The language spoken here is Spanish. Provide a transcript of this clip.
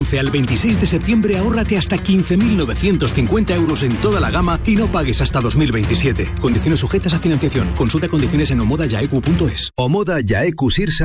Al 26 de septiembre ahórrate hasta 15.950 euros en toda la gama y no pagues hasta 2027. Condiciones sujetas a financiación. Consulta condiciones en omodayaecu.es. Omoda Yaecu Sirsa